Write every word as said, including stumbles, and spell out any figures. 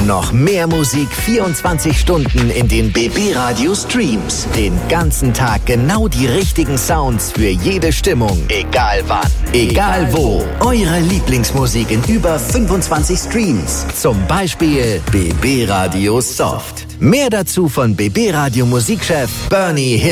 noch mehr Musik vierundzwanzig Stunden in den B B Radio Streams. Den ganzen Tag genau die richtigen Sounds für jede Stimmung. Egal wann, egal wo. Eure Lieblingsmusik in über fünfundzwanzig Streams. Zum Beispiel B B Radio Soft. Mehr dazu von B B Radio Musikchef Bernie Hill.